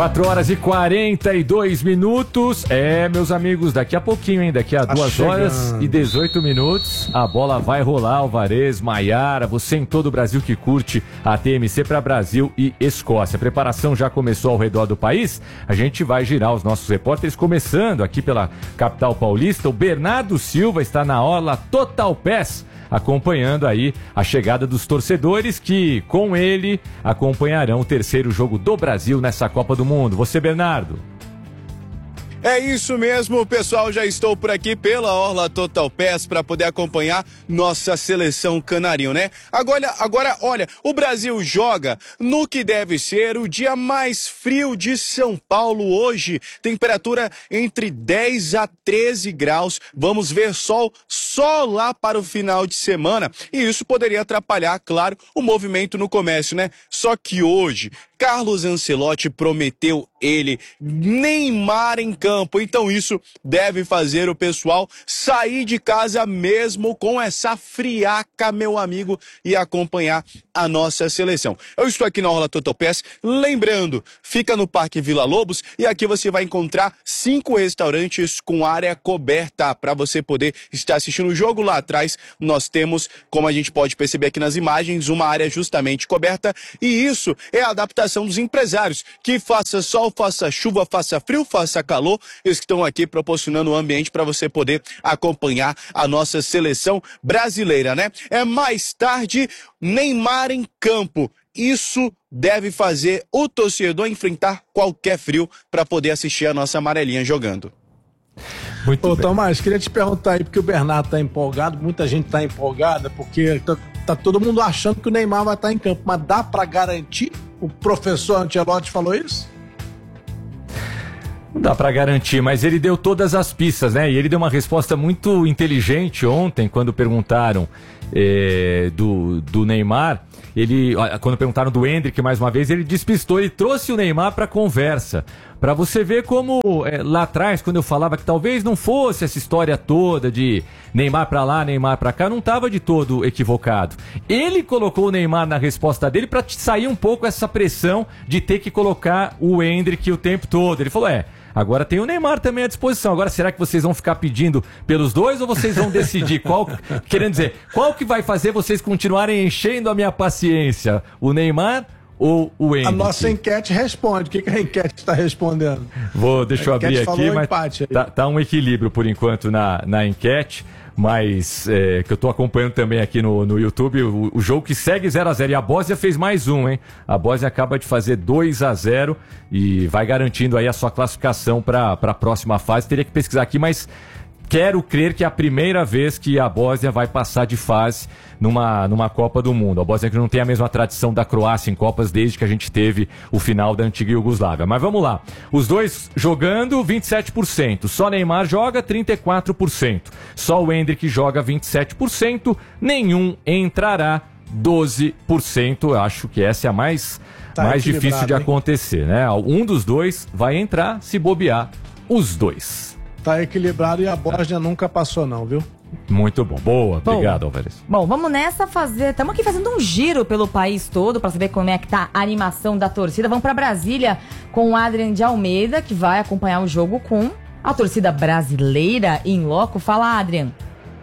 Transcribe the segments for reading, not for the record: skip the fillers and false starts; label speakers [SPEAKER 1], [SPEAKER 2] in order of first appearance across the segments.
[SPEAKER 1] 4 horas e 42 minutos. Meus amigos, daqui a pouquinho, hein? Daqui a 2 horas e 18 minutos, a bola vai rolar. Alvarez, Maiara, você em todo o Brasil que curte a TMC para Brasil e Escócia. A preparação já começou ao redor do país. A gente vai girar os nossos repórteres, começando aqui pela capital paulista. O Bernardo Silva está na orla Total Pass, acompanhando aí a chegada dos torcedores que, com ele, acompanharão o terceiro jogo do Brasil nessa Copa do Mundo. Você, Bernardo?
[SPEAKER 2] É isso mesmo, pessoal, já estou por aqui pela Orla Total Pass para poder acompanhar nossa seleção canarinho, né? Agora, olha, o Brasil joga no que deve ser o dia mais frio de São Paulo hoje, temperatura entre 10 a 13 graus, vamos ver sol só lá para o final de semana, e isso poderia atrapalhar, claro, o movimento no comércio, né? Só que hoje, Carlos Ancelotti prometeu Neymar em campo, então isso deve fazer o pessoal sair de casa mesmo com essa friaca, meu amigo, e acompanhar a nossa seleção. Eu estou aqui na Orla Total Pass, lembrando, fica no Parque Vila Lobos e aqui você vai encontrar 5 restaurantes com área coberta para você poder estar assistindo o jogo. Lá atrás nós temos, como a gente pode perceber aqui nas imagens, uma área justamente coberta, e isso é a adaptação dos empresários, que faça sol, faça chuva, faça frio, faça calor, eles estão aqui proporcionando um ambiente para você poder acompanhar a nossa seleção brasileira, né? É mais tarde, Neymar em campo. Isso deve fazer o torcedor enfrentar qualquer frio para poder assistir a nossa amarelinha jogando.
[SPEAKER 3] Ô, Tomás, queria te perguntar aí, porque o Bernardo tá empolgado, muita gente tá empolgada, porque tá todo mundo achando que o Neymar vai estar em campo, mas dá para garantir? O professor Ancelotti falou isso?
[SPEAKER 1] Não dá pra garantir, mas ele deu todas as pistas, né? E ele deu uma resposta muito inteligente ontem, quando perguntaram do Neymar. Quando perguntaram do Endrick mais uma vez, ele despistou e trouxe o Neymar pra conversa. Pra você ver como lá atrás, quando eu falava que talvez não fosse essa história toda de Neymar pra lá, Neymar pra cá, não tava de todo equivocado. Ele colocou o Neymar na resposta dele pra sair um pouco essa pressão de ter que colocar o Endrick o tempo todo. Ele falou, agora tem o Neymar também à disposição. Agora, será que vocês vão ficar pedindo pelos dois ou vocês vão decidir qual que vai fazer vocês continuarem enchendo a minha paciência? O Neymar ou o Endrick?
[SPEAKER 3] A nossa enquete responde. O que a enquete está respondendo?
[SPEAKER 1] Deixa eu abrir aqui, mas tá um equilíbrio por enquanto na enquete. Mas que eu tô acompanhando também aqui no YouTube, o jogo que segue 0-0, e a Bósnia fez mais um, hein? A Bósnia acaba de fazer 2-0 e vai garantindo aí a sua classificação para a próxima fase. Teria que pesquisar aqui, mas quero crer que é a primeira vez que a Bósnia vai passar de fase numa Copa do Mundo. A Bósnia que não tem a mesma tradição da Croácia em Copas desde que a gente teve o final da antiga Iugoslávia. Mas vamos lá. Os dois jogando 27%. Só Neymar joga 34%. Só o Endrick joga 27%. Nenhum entrará 12%. Eu acho que essa é a mais difícil de acontecer, né? Um dos dois vai entrar, se bobear, os dois.
[SPEAKER 3] Tá equilibrado e a Bósnia nunca passou não, viu?
[SPEAKER 1] Muito bom. Boa. Obrigado, Alvarez.
[SPEAKER 4] Bom, vamos nessa estamos aqui fazendo um giro pelo país todo para saber como é que tá a animação da torcida. Vamos para Brasília com o Adrian de Almeida, que vai acompanhar o jogo com a torcida brasileira em loco. Fala, Adrian.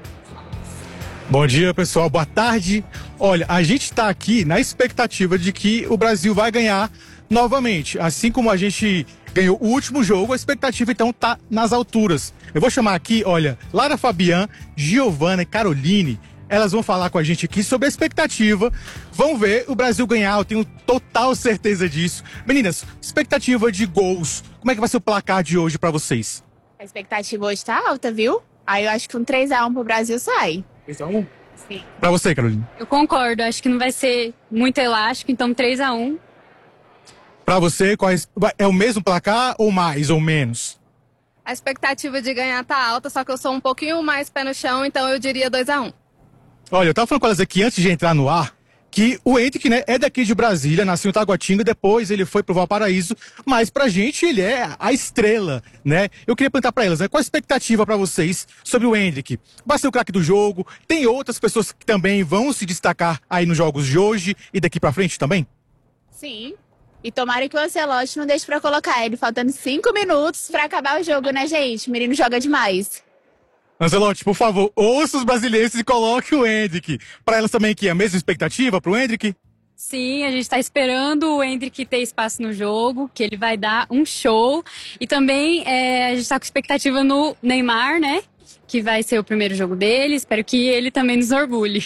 [SPEAKER 5] Bom dia, pessoal. Boa tarde. Olha, a gente tá aqui na expectativa de que o Brasil vai ganhar novamente. Assim como a gente ganhou o último jogo, a expectativa então tá nas alturas. Eu vou chamar aqui, olha, Lara Fabian, Giovana e Caroline. Elas vão falar com a gente aqui sobre a expectativa. Vão ver o Brasil ganhar, eu tenho total certeza disso. Meninas, expectativa de gols. Como é que vai ser o placar de hoje pra vocês?
[SPEAKER 6] A expectativa hoje tá alta, viu? Aí eu acho que um 3-1 pro Brasil sai.
[SPEAKER 5] 3-1?
[SPEAKER 6] Sim.
[SPEAKER 5] Pra você, Caroline?
[SPEAKER 7] Eu concordo, acho que não vai ser muito elástico, então 3-1.
[SPEAKER 5] Pra você, é o mesmo placar ou mais ou menos?
[SPEAKER 8] A expectativa de ganhar tá alta, só que eu sou um pouquinho mais pé no chão, então eu diria 2-1.
[SPEAKER 5] Olha, eu tava falando com elas aqui antes de entrar no ar, que o Endrick, né, é daqui de Brasília, nasceu em Taguatinga, depois ele foi pro Valparaíso, mas pra gente ele é a estrela, né? Eu queria perguntar pra elas, né, qual a expectativa pra vocês sobre o Endrick? Vai ser o craque do jogo? Tem outras pessoas que também vão se destacar aí nos jogos de hoje e daqui pra frente também?
[SPEAKER 6] Sim, E tomara que o Ancelotti não deixe pra colocar ele, faltando 5 minutos pra acabar o jogo, né, gente? O menino joga demais.
[SPEAKER 5] Ancelotti, por favor, ouça os brasileiros e coloque o Endrick. Para elas também aqui, a mesma expectativa pro Endrick?
[SPEAKER 7] Sim, a gente está esperando o Endrick ter espaço no jogo, que ele vai dar um show. E também a gente está com expectativa no Neymar, né? Que vai ser o primeiro jogo dele. Espero que ele também nos orgulhe.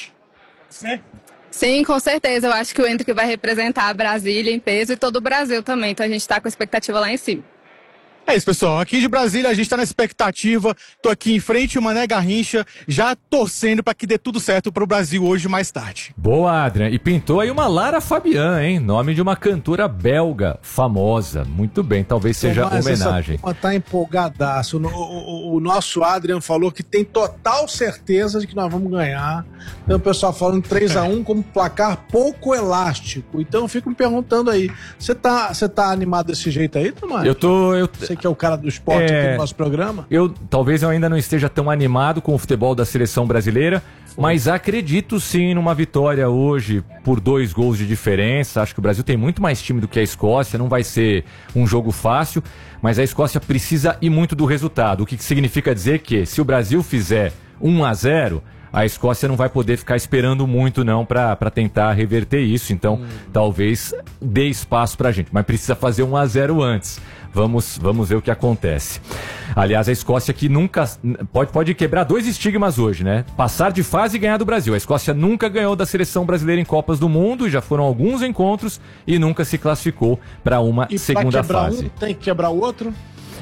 [SPEAKER 8] Sim, com certeza. Eu acho que o Endrick vai representar a Brasília em peso e todo o Brasil também. Então a gente está com a expectativa lá em cima.
[SPEAKER 5] É isso, pessoal. Aqui de Brasília a gente tá na expectativa. Tô aqui em frente ao Mané Garrincha, já torcendo para que dê tudo certo pro Brasil hoje mais tarde.
[SPEAKER 1] Boa, Adrian. E pintou aí uma Lara Fabian, hein? Nome de uma cantora belga famosa. Muito bem, talvez seja homenagem.
[SPEAKER 3] Tá empolgadaço. O nosso Adrian falou que tem total certeza de que nós vamos ganhar. Então o pessoal falando 3-1 como placar pouco elástico. Então eu fico me perguntando aí, você tá animado desse jeito aí, Tomás? Você que é o cara do esporte aqui do nosso programa.
[SPEAKER 1] Talvez eu ainda não esteja tão animado com o futebol da seleção brasileira, mas acredito sim numa vitória hoje por 2 gols de diferença. Acho que o Brasil tem muito mais time do que a Escócia, não vai ser um jogo fácil, mas a Escócia precisa ir muito do resultado, o que significa dizer que se o Brasil fizer 1-0, a Escócia não vai poder ficar esperando muito não para tentar reverter isso, então talvez dê espaço pra gente, mas precisa fazer 1-0 antes. Vamos ver o que acontece. Aliás, a Escócia que nunca pode quebrar 2 estigmas hoje, né? Passar de fase e ganhar do Brasil. A Escócia nunca ganhou da seleção brasileira em Copas do Mundo, já foram alguns encontros e nunca se classificou para uma segunda fase.
[SPEAKER 3] Tem que quebrar o outro?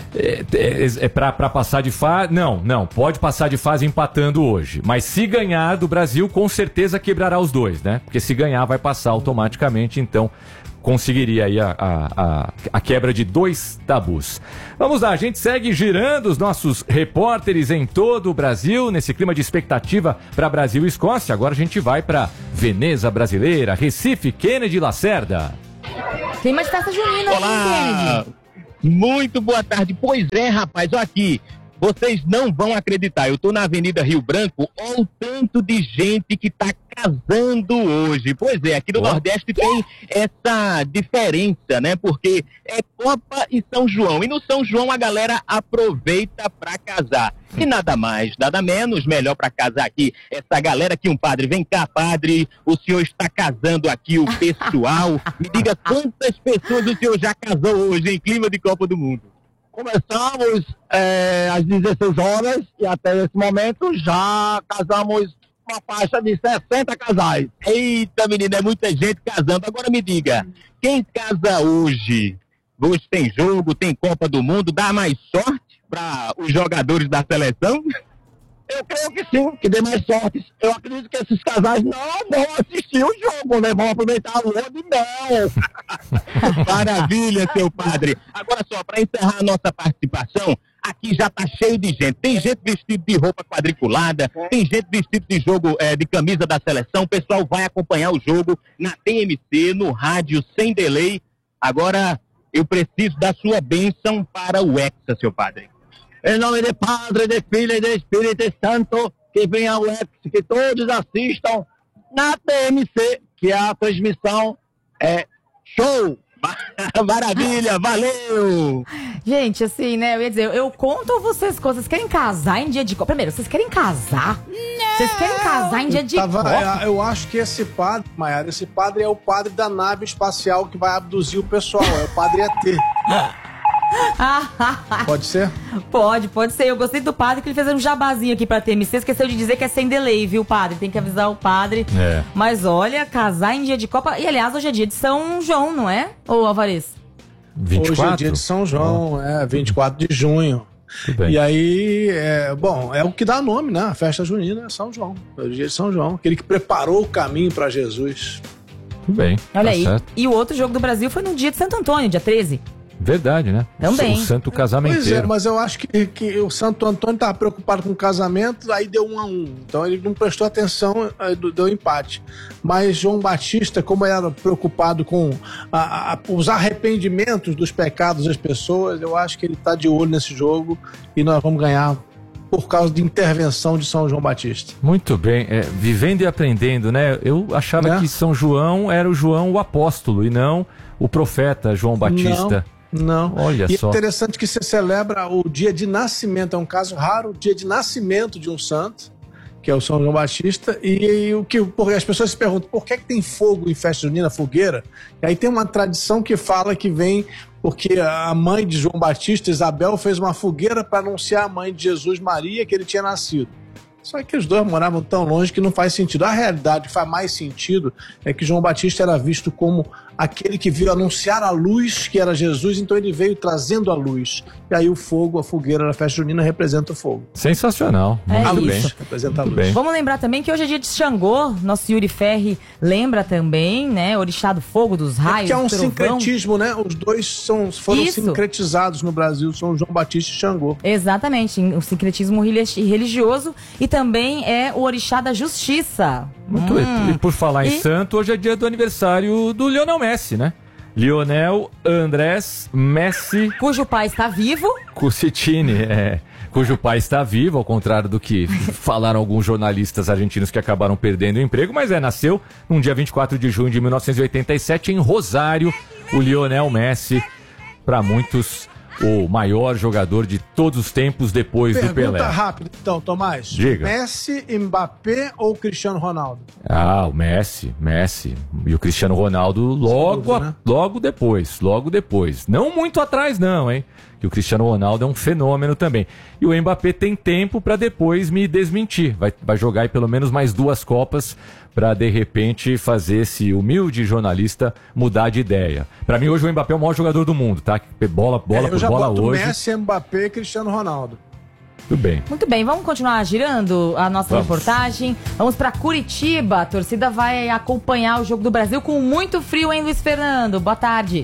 [SPEAKER 1] Pra passar de fase. Não, pode passar de fase empatando hoje. Mas se ganhar do Brasil, com certeza quebrará os 2, né? Porque se ganhar, vai passar automaticamente, então conseguiria aí a quebra de 2 tabus. Vamos lá, a gente segue girando os nossos repórteres em todo o Brasil, nesse clima de expectativa para Brasil e Escócia. Agora a gente vai para Veneza Brasileira, Recife, Kennedy Lacerda.
[SPEAKER 4] Tem mais festa junina aqui, Kennedy.
[SPEAKER 9] Muito boa tarde. Pois é, rapaz, olha aqui. Vocês não vão acreditar. Eu tô na Avenida Rio Branco, olha o tanto de gente que tá casando hoje. Pois é, aqui no Nordeste tem essa diferença, né? Porque é Copa e São João. E no São João a galera aproveita pra casar. E nada mais, nada menos, melhor pra casar aqui. Essa galera aqui, um padre. Vem cá, padre. O senhor está casando aqui, o pessoal. Me diga quantas pessoas o senhor já casou hoje em clima de Copa do Mundo.
[SPEAKER 10] Começamos às 16 horas e até esse momento já casamos uma faixa de 60 casais.
[SPEAKER 9] Eita, menina, é muita gente casando. Agora me diga, quem casa hoje? Hoje tem jogo, tem Copa do Mundo, dá mais sorte para os jogadores da seleção?
[SPEAKER 10] Eu creio que sim, que dê mais sorte. Eu acredito que esses casais não vão assistir o jogo, né? Vão aproveitar a lua de mel.
[SPEAKER 9] Maravilha, seu padre. Agora só, para encerrar a nossa participação, aqui já tá cheio de gente. Tem gente vestido de roupa quadriculada, tem gente vestido de jogo de camisa da seleção. O pessoal vai acompanhar o jogo na TMC, no rádio, sem delay. Agora, eu preciso da sua bênção para o Hexa, seu padre.
[SPEAKER 10] Em nome de Padre, de Filho e de Espírito Santo, que venha o Hexa, que todos assistam na TMC, que a transmissão é show.
[SPEAKER 9] Maravilha, valeu!
[SPEAKER 4] Gente, assim, né, eu ia dizer, eu conto ou vocês querem casar em dia de Copa? Primeiro, vocês querem casar? Não! Vocês querem casar em dia de Copa?
[SPEAKER 3] Eu acho que esse padre, Maiara, esse padre é o padre da nave espacial que vai abduzir o pessoal, é o padre ET. Pode ser?
[SPEAKER 4] Pode ser. Eu gostei do padre que ele fez um jabazinho aqui pra TMC. Esqueceu de dizer que é sem delay, viu, padre? Tem que avisar o padre. Mas olha, casar em dia de Copa. E aliás, hoje é dia de São João, não é? Ou Alvarez?
[SPEAKER 3] 24? Hoje é dia de São João, 24 de junho. E aí, é o que dá nome, né? A festa junina é São João. É o dia de São João. Aquele que preparou o caminho pra Jesus.
[SPEAKER 1] Tudo bem.
[SPEAKER 4] Olha aí. Certo. E o outro jogo do Brasil foi no dia de Santo Antônio, dia 13.
[SPEAKER 1] Verdade, né?
[SPEAKER 4] Também.
[SPEAKER 1] O santo casamenteiro.
[SPEAKER 3] Pois é, mas eu acho que o Santo Antônio estava preocupado com o casamento, aí deu 1-1. Então ele não prestou atenção, deu empate. Mas João Batista, como ele era preocupado com os arrependimentos dos pecados das pessoas, eu acho que ele está de olho nesse jogo e nós vamos ganhar por causa de intervenção de São João Batista.
[SPEAKER 1] Muito bem, vivendo e aprendendo, né? Eu achava que São João era o João o apóstolo e não o profeta João Batista.
[SPEAKER 3] Não.
[SPEAKER 1] Olha
[SPEAKER 3] e
[SPEAKER 1] só.
[SPEAKER 3] É interessante que você celebra o dia de nascimento, é um caso raro, o dia de nascimento de um santo, que é o São João Batista, e porque as pessoas se perguntam por que tem fogo em festa junina, fogueira? E aí tem uma tradição que fala que vem porque a mãe de João Batista, Isabel, fez uma fogueira para anunciar a mãe de Jesus, Maria, que ele tinha nascido. Só que os dois moravam tão longe que não faz sentido. A realidade que faz mais sentido é que João Batista era visto como aquele que veio anunciar a luz, que era Jesus, então ele veio trazendo a luz. E aí o fogo, a fogueira da festa junina representa o fogo.
[SPEAKER 1] Sensacional. Muito bem.
[SPEAKER 3] Representa a luz.
[SPEAKER 1] Bem.
[SPEAKER 4] Vamos lembrar também que hoje é dia de Xangô. Nosso Yuri Ferri lembra também, né? Orixá do fogo, dos raios,
[SPEAKER 3] que é um
[SPEAKER 4] do trovão.
[SPEAKER 3] sincretismo, né? Os dois foram
[SPEAKER 4] Isso.
[SPEAKER 3] sincretizados no Brasil, São João Batista e Xangô.
[SPEAKER 4] Exatamente, o sincretismo religioso e também é o orixá da justiça.
[SPEAKER 1] E por falar em santo, hoje é dia do aniversário do Lionel Messi, né? Lionel Andrés Messi.
[SPEAKER 4] Cujo pai está vivo.
[SPEAKER 1] Cusitini, cujo pai está vivo, ao contrário do que falaram alguns jornalistas argentinos que acabaram perdendo o emprego, mas nasceu no dia 24 de junho de 1987 em Rosário, o Lionel Messi, para muitos o maior jogador de todos os tempos depois do Pelé.
[SPEAKER 3] Pergunta rápida, então, Tomás.
[SPEAKER 1] Diga.
[SPEAKER 3] Messi, Mbappé ou Cristiano Ronaldo?
[SPEAKER 1] O Messi. E o Cristiano Ronaldo logo depois. Não muito atrás não, hein? Que o Cristiano Ronaldo é um fenômeno também. E o Mbappé tem tempo para depois me desmentir. Vai jogar aí pelo menos mais 2 Copas para de repente fazer esse humilde jornalista mudar de ideia. Para mim hoje o Mbappé é o maior jogador do mundo, tá? Bola por bola hoje.
[SPEAKER 3] Messi, Mbappé e Cristiano Ronaldo.
[SPEAKER 1] Tudo bem.
[SPEAKER 4] Muito bem, vamos continuar girando a nossa reportagem. Vamos para Curitiba. A torcida vai acompanhar o Jogo do Brasil com muito frio, hein, Luiz Fernando? Boa tarde.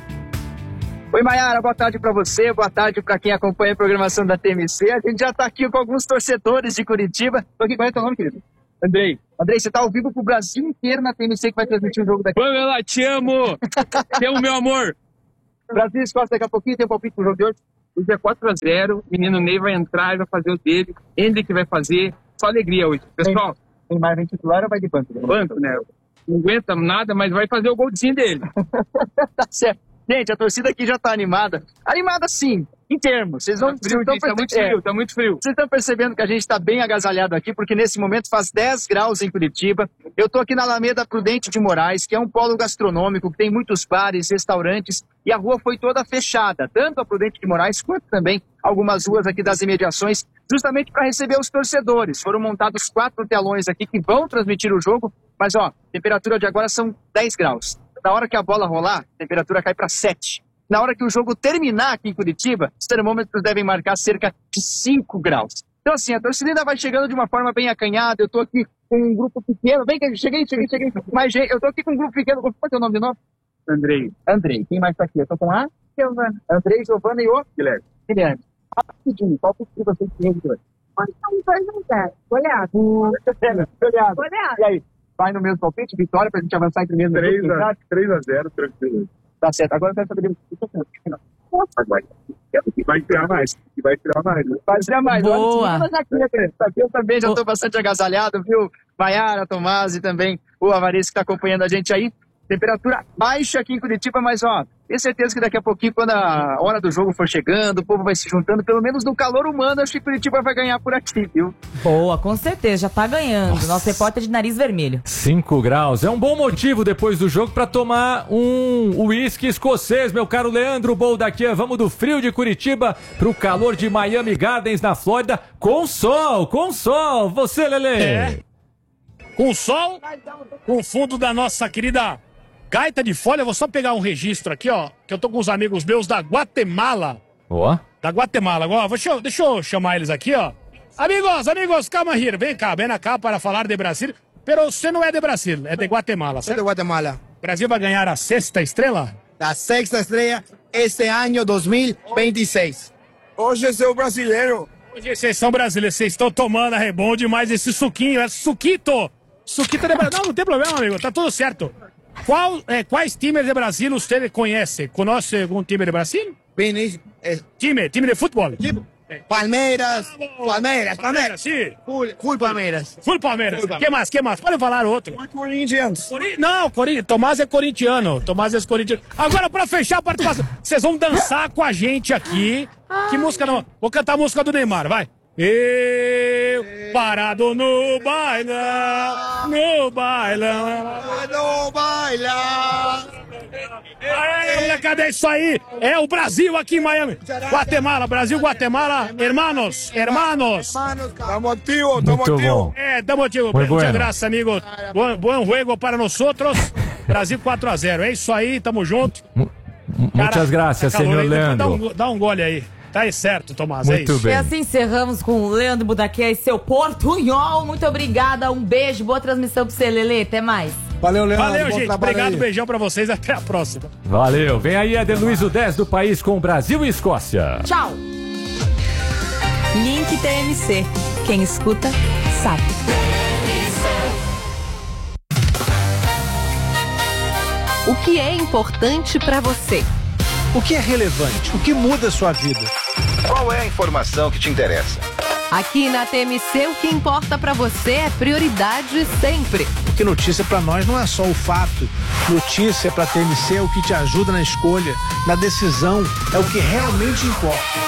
[SPEAKER 11] Oi, Mayara, boa tarde para você, boa tarde para quem acompanha a programação da TMC. A gente já tá aqui com alguns torcedores de Curitiba. Tô aqui, qual é o teu nome, querido? Andrei, você tá ao vivo pro Brasil inteiro na TMC que vai transmitir o jogo daqui.
[SPEAKER 12] Pamela, te amo! Te amo, meu amor!
[SPEAKER 11] Brasil Escola daqui a pouquinho, tem um palpite pro jogo de hoje?
[SPEAKER 12] Hoje é 4-0, o menino Ney vai entrar e vai fazer o dele, Henrique vai fazer, só alegria hoje. Pessoal,
[SPEAKER 11] tem mais vem titular ou vai de banco?
[SPEAKER 12] Banco, né? Não aguenta nada, mas vai fazer o golzinho dele.
[SPEAKER 11] Tá certo. Gente, a torcida aqui já tá animada. Animada sim, em termos. Vocês vão...
[SPEAKER 12] Tá muito frio.
[SPEAKER 11] Vocês estão percebendo que a gente tá bem agasalhado aqui, porque nesse momento faz 10 graus em Curitiba. Eu tô aqui na Alameda Prudente de Moraes, que é um polo gastronômico, que tem muitos bares, restaurantes, e a rua foi toda fechada, tanto a Prudente de Moraes, quanto também algumas ruas aqui das imediações, justamente para receber os torcedores. Foram montados 4 telões aqui que vão transmitir o jogo, mas ó, a temperatura de agora são 10 graus. Na hora que a bola rolar, a temperatura cai para 7. Na hora que o jogo terminar aqui em Curitiba, os termômetros devem marcar cerca de 5 graus. Então assim, a torcida ainda vai chegando de uma forma bem acanhada. Eu tô aqui com um grupo pequeno. Vem, cheguei. Mas eu tô aqui com um grupo pequeno. Qual é o teu nome de novo? Andrei. Quem mais tá aqui? Eu tô com a Giovana. Andrei, Giovana e o Guilherme. Rapidinho, qual o que vocês têm de hoje?
[SPEAKER 13] Pode estar um 2-0. Goleado.
[SPEAKER 11] E aí? Vai no mesmo palpite, vitória, pra gente avançar em primeiro.
[SPEAKER 12] 3-0, tranquilo.
[SPEAKER 11] Tá certo, agora eu quero saber o que você acha.
[SPEAKER 12] Vai tirar mais.
[SPEAKER 11] Vai tirar mais.
[SPEAKER 4] Boa.
[SPEAKER 11] Aqui eu também já estou bastante agasalhado, viu? Mayara, Tomás e também o Avarice que está acompanhando a gente aí. Temperatura baixa aqui em Curitiba, mas ó, tenho certeza que daqui a pouquinho, quando a hora do jogo for chegando, o povo vai se juntando, pelo menos no calor humano, acho que Curitiba vai ganhar por aqui, viu?
[SPEAKER 4] Boa, com certeza, já tá ganhando. Nosso repórter de nariz vermelho.
[SPEAKER 1] 5 graus, é um bom motivo depois do jogo para tomar um uísque escocês, meu caro Leandro Boldaquian. Vamos do frio de Curitiba pro calor de Miami Gardens, na Flórida, com sol. Você, Lelê?
[SPEAKER 14] Com sol, com o fundo da nossa querida Gaita de Folha. Eu vou só pegar um registro aqui, ó, que eu tô com os amigos meus da Guatemala. Da Guatemala. Agora, deixa eu chamar eles aqui, ó. Amigos, calma aí. Vem cá para falar de Brasil. Pero você não é de Brasil, é de Guatemala, certo?
[SPEAKER 15] É de Guatemala.
[SPEAKER 14] Brasil vai ganhar a 6ª estrela?
[SPEAKER 15] A 6ª estrela este ano 2026. Hoje sou brasileiro.
[SPEAKER 14] Hoje vocês são brasileiros, vocês estão tomando bom demais esse suquinho, é suquito. Suquito de Brasil. Não tem problema, amigo, tá tudo certo. Quais times de Brasil você conhece? Conhece algum time de Brasil?
[SPEAKER 15] Bem,
[SPEAKER 14] time de futebol.
[SPEAKER 15] Palmeiras,
[SPEAKER 14] sim.
[SPEAKER 15] Full Palmeiras.
[SPEAKER 14] Full Palmeiras. Que mais? Pode falar outro.
[SPEAKER 15] Corinthians.
[SPEAKER 14] Não, Tomás é corintiano. Agora, pra fechar a participação, vocês vão dançar com a gente aqui. Que música não? Vou cantar a música do Neymar, vai. Eu parado no bailão. Cadê isso aí? É o Brasil aqui em Miami. Guatemala, hermanos.
[SPEAKER 15] Estamos ativos.
[SPEAKER 14] Estamos ativos. Muchas gracias, amigo. Buen juego para nosotros. Brasil 4-0. É isso aí, tamo junto.
[SPEAKER 1] Muitas graças, senhor Leandro.
[SPEAKER 14] Dá um gole aí. Tá aí certo, Tomás,
[SPEAKER 1] muito
[SPEAKER 14] é isso.
[SPEAKER 1] Bem.
[SPEAKER 4] E assim encerramos com o Leandro Budaquia e seu portunhol. Muito obrigada, um beijo, boa transmissão pro você, Lelê, até mais.
[SPEAKER 3] Valeu, Leandro.
[SPEAKER 14] Valeu, gente, obrigado, beijão pra vocês, até a próxima.
[SPEAKER 1] Valeu, vem aí Eder Luiz, o 10 do país com Brasil e Escócia.
[SPEAKER 4] Tchau.
[SPEAKER 16] Link TMC, quem escuta, sabe. O que é importante pra você?
[SPEAKER 3] O que é relevante? O que muda a sua vida?
[SPEAKER 17] Qual é a informação que te interessa?
[SPEAKER 16] Aqui na TMC, o que importa pra você é prioridade sempre.
[SPEAKER 3] Porque notícia pra nós não é só o fato. Notícia pra TMC é o que te ajuda na escolha, na decisão, é o que realmente importa.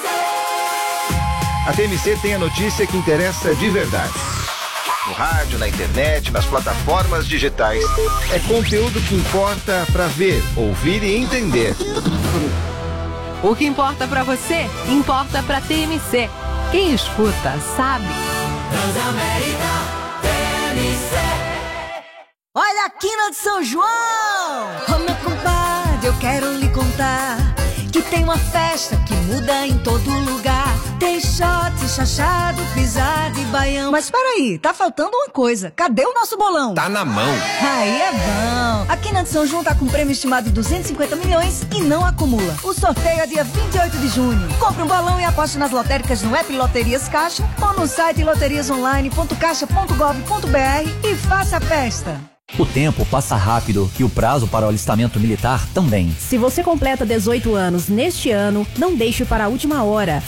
[SPEAKER 17] A TMC tem a notícia que interessa de verdade. No rádio, na internet, nas plataformas digitais. É conteúdo que importa pra ver, ouvir e entender.
[SPEAKER 16] O que importa pra você, importa pra TMC. Quem escuta, sabe.
[SPEAKER 18] Transamérica, TMC. Olha a quina de São João! Ô meu compadre, eu quero lhe contar que tem uma festa que muda em todo lugar. Tem shot, chachado, pisado e baião. Mas peraí, tá faltando uma coisa. Cadê o nosso bolão?
[SPEAKER 17] Tá na mão.
[SPEAKER 18] Aí é bom. A Quina de São João tá com um prêmio estimado de 250 milhões e não acumula. O sorteio é dia 28 de junho. Compre um bolão e aposte nas lotéricas no app Loterias Caixa ou no site loteriasonline.caixa.gov.br e faça a festa.
[SPEAKER 19] O tempo passa rápido e o prazo para o alistamento militar também.
[SPEAKER 20] Se você completa 18 anos neste ano, não deixe para a última hora.